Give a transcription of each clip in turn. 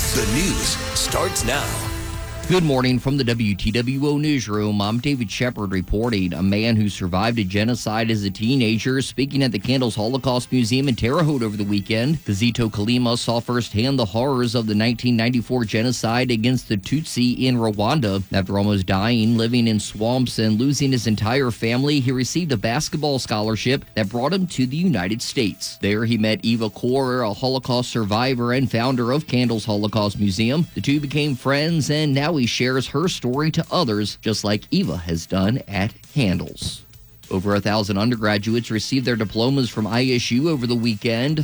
The news starts now. Good morning from the WTWO newsroom. I'm David Shepard reporting. A man who survived a genocide as a teenager speaking at the Candles Holocaust Museum in Terre Haute over the weekend. Kazito Kalima saw firsthand the horrors of the 1994 genocide against the Tutsi in Rwanda. After almost dying, living in swamps, and losing his entire family, he received a basketball scholarship that brought him to the United States. There he met Eva Kor, a Holocaust survivor and founder of Candles Holocaust Museum. The two became friends, and now he shares her story to others, just like Eva has done at Candles. Over 1,000 undergraduates received their diplomas from ISU over the weekend,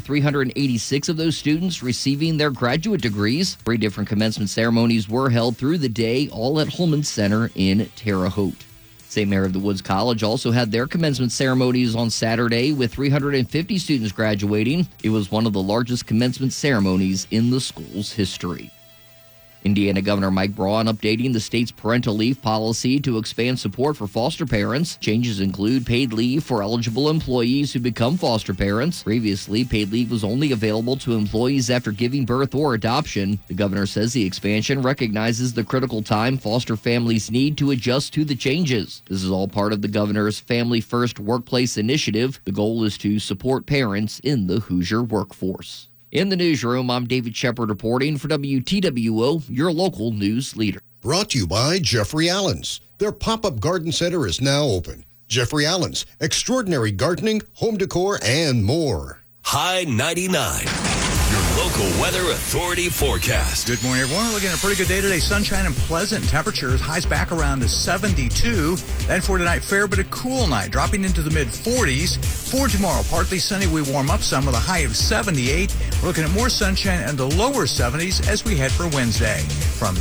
386 of those students receiving their graduate degrees. 3 different commencement ceremonies were held through the day, all at Holman Center in Terre Haute. St. Mary of the Woods College also had their commencement ceremonies on Saturday with 350 students graduating. It was one of the largest commencement ceremonies in the school's history. Indiana Governor Mike Braun updating the state's parental leave policy to expand support for foster parents. Changes include paid leave for eligible employees who become foster parents. Previously, paid leave was only available to employees after giving birth or adoption. The governor says the expansion recognizes the critical time foster families need to adjust to the changes. This is all part of the governor's Family First Workplace initiative. The goal is to support parents in the Hoosier workforce. In the newsroom, I'm David Shepard reporting for WTWO, your local news leader. Brought to you by Jeffrey Allen's. Their pop-up garden center is now open. Jeffrey Allen's, extraordinary gardening, home decor, and more. High 99, your local weather authority forecast. Good morning, everyone. We're looking at a pretty good day today. Sunshine and pleasant temperatures. Highs back around to 72. Then for tonight, fair but a cool night, dropping into the mid-40s. For tomorrow, partly sunny. We warm up some with a high of 78. We're looking at more sunshine and the lower 70s as we head for Wednesday. From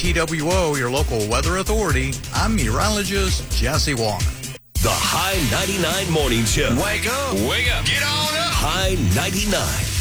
WTWO, your local weather authority, I'm meteorologist Jesse Walker. The High 99 Morning Show. Wake up. Wake up. Get on up. High 99.